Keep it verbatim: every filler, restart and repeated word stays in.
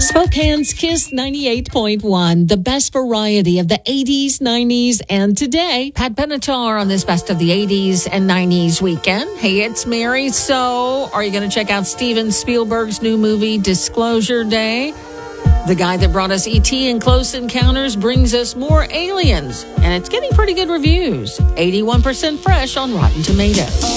Spokane's Kiss ninety-eight point one, the best variety of the eighties, nineties, and today. Pat Benatar on this Best of the eighties and nineties weekend. Hey, it's Mary. So, are you going to check out Steven Spielberg's new movie, Disclosure Day? The guy that brought us E T and Close Encounters brings us more aliens, and it's getting pretty good reviews. eighty-one percent fresh on Rotten Tomatoes.